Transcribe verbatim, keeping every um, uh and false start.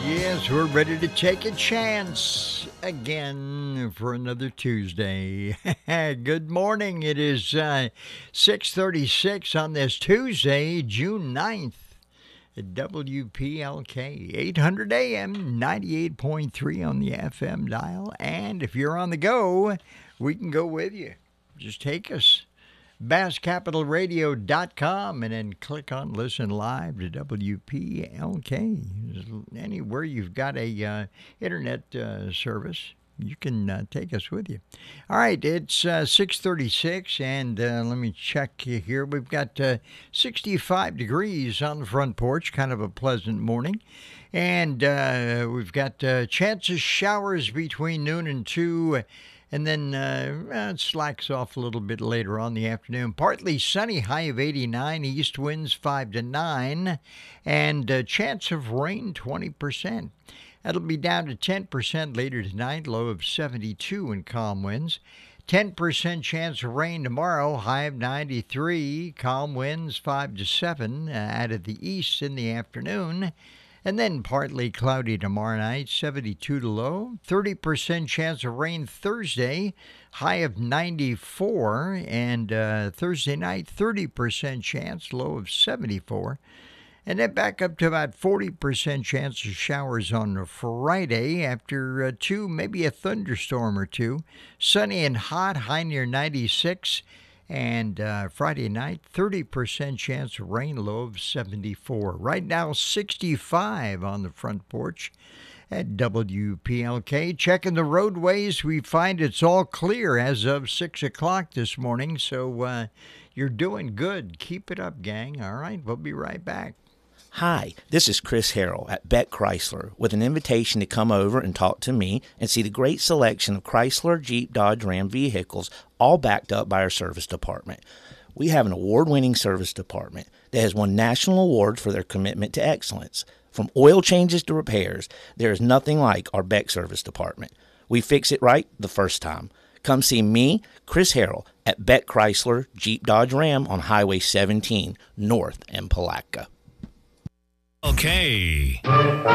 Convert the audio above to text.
Yes, we're ready to take a chance again for another Tuesday. Good morning. It is uh, six thirty-six on this Tuesday, June ninth. At W P L K, eight hundred A M, ninety-eight point three on the F M dial. And if you're on the go, we can go with you. Just take us. bass capital radio dot com and then click on Listen Live to W P L K. Anywhere you've got a uh, internet uh, service, you can uh, take us with you. All right, it's uh, six thirty-six, and uh, let me check here. We've got uh, sixty-five degrees on the front porch, kind of a pleasant morning. And uh, we've got uh, chances showers between noon and two. And then uh, it slacks off a little bit later on in the afternoon. Partly sunny, high of eighty-nine, east winds five to nine, and uh, chance of rain twenty percent. That'll be down to ten percent later tonight, low of seventy-two in calm winds. ten percent chance of rain tomorrow, high of ninety-three, calm winds five to seven, uh, out of the east in the afternoon. And then partly cloudy tomorrow night, seventy-two to low. thirty percent chance of rain Thursday, high of ninety-four. And uh, Thursday night, thirty percent chance, low of seventy-four. And then back up to about forty percent chance of showers on Friday after uh, two, maybe a thunderstorm or two. Sunny and hot, high near ninety-six. And uh, Friday night, thirty percent chance of rain, low of seventy-four. Right now, sixty-five on the front porch at W P L K. Checking the roadways, we find it's all clear as of six o'clock this morning. So uh, you're doing good. Keep it up, gang. All right, we'll be right back. Hi, this is Chris Harrell at Beck Chrysler with an invitation to come over and talk to me and see the great selection of Chrysler, Jeep, Dodge, Ram vehicles, all backed up by our service department. We have an award-winning service department that has won national awards for their commitment to excellence. From oil changes to repairs, there is nothing like our Beck service department. We fix it right the first time. Come see me, Chris Harrell, at Beck Chrysler, Jeep, Dodge, Ram on Highway seventeen, north in Palatka. Okay.